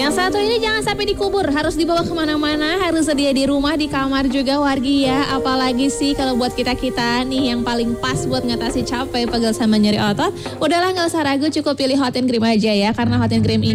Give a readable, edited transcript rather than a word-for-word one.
Yang satu ini jangan sampai dikubur, harus dibawa kemana-mana, harus sedia di rumah, di kamar juga wargi ya. Apalagi sih kalau buat kita-kita nih yang paling pas buat ngatasi capek, pegel sama nyeri otot. Udahlah nggak usah ragu, cukup pilih Hot and Cream aja ya. Karena Hot and Cream ini